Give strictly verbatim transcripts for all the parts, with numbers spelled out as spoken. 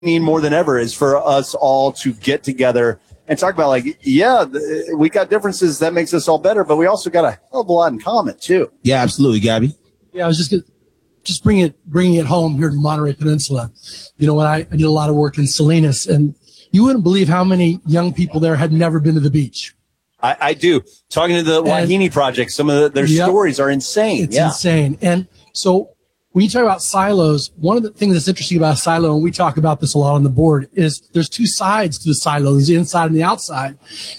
need more than ever is for us all to get together and talk about, like, yeah, we got differences that makes us all better, but we also got a hell of a lot in common too. Yeah, absolutely, Gabby. Yeah, I was just gonna, just bring it bringing it home here to the Monterey Peninsula. You know, when I, I did a lot of work in Salinas, and you wouldn't believe how many young people there had never been to the beach. I, I do. Talking to the Wahine Project, some of the, their yep, stories are insane. It's yeah. insane. And so when you talk about silos, one of the things that's interesting about a silo, and we talk about this a lot on the board, is there's two sides to the silo. There's the inside and the outside.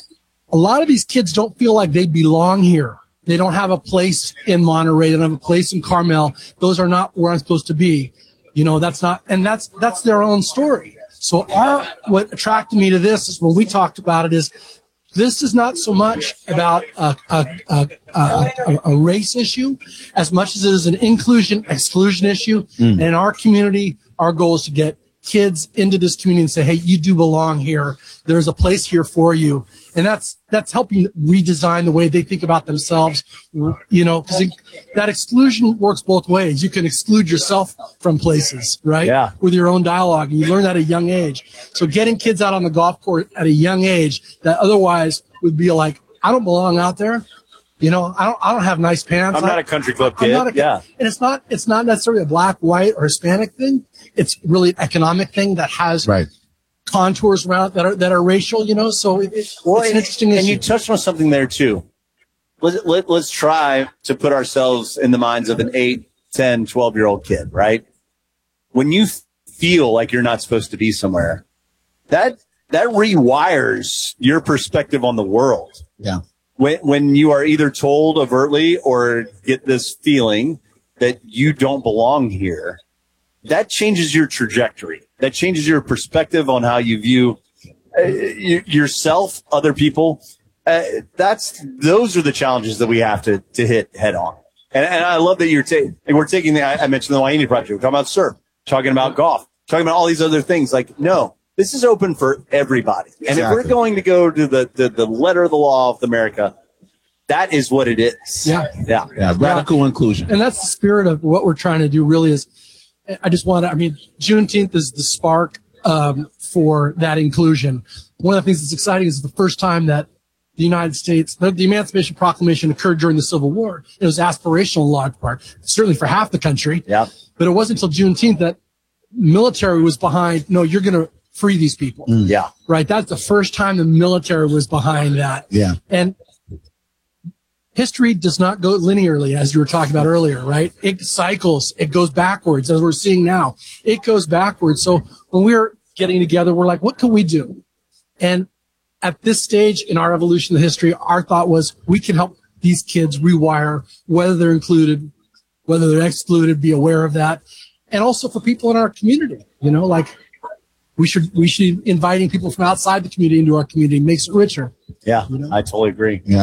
A lot of these kids don't feel like they belong here. They don't have a place in Monterey. They don't have a place in Carmel. Those are not where I'm supposed to be. You know, that's not, and that's, that's their own story. So our, what attracted me to this is when we talked about it is, this is not so much about a, a, a, a, a race issue as much as it is an inclusion, exclusion issue. Mm. And in our community, our goal is to get kids into this community and say, hey, you do belong here. There's a place here for you. And that's, that's helping redesign the way they think about themselves, you know, because that exclusion works both ways. You can exclude yourself from places, right? Yeah. With your own dialogue. And you learn that at a young age. So getting kids out on the golf course at a young age that otherwise would be like, I don't belong out there. You know, I don't, I don't have nice pants. I'm not a country club kid. A, yeah. And it's not, it's not necessarily a black, white, or Hispanic thing. It's really an economic thing that has right. contours around that are, that are racial, you know, so it, it, well, it's an interesting and, issue. And you touched on something there too. Let, let, let's try to put ourselves in the minds of an eight, ten, twelve year old kid, right? When you feel like you're not supposed to be somewhere, that, that rewires your perspective on the world. Yeah. When, when you are either told overtly or get this feeling that you don't belong here, that changes your trajectory. That changes your perspective on how you view uh, yourself, other people. Uh, that's, those are the challenges that we have to, to hit head on. And, and I love that you're taking, we're taking the, I, I mentioned the Wahine Project. We're talking about surf, talking about golf, talking about all these other things. Like, no, this is open for everybody. And exactly. if we're going to go to the, the, the letter of the law of America, that is what it is. Yeah. Yeah. yeah radical yeah. inclusion. And that's the spirit of what we're trying to do really is, I just want to, I mean, Juneteenth is the spark um, for that inclusion. One of the things that's exciting is the first time that the United States, the, the Emancipation Proclamation occurred during the Civil War. It was aspirational in large part, certainly for half the country. Yeah. But it wasn't until Juneteenth that military was behind, no, you're going to free these people. Mm. Yeah. Right? That's the first time the military was behind that. Yeah. And history does not go linearly, as you were talking about earlier, right? It cycles. It goes backwards, as we're seeing now. It goes backwards. So when we're getting together, we're like, what can we do? And at this stage in our evolution of history, our thought was we can help these kids rewire, whether they're included, whether they're excluded, be aware of that. And also for people in our community, you know, like we should, we should be inviting people from outside the community into our community. It makes it richer. Yeah, you know? I totally agree. Yeah.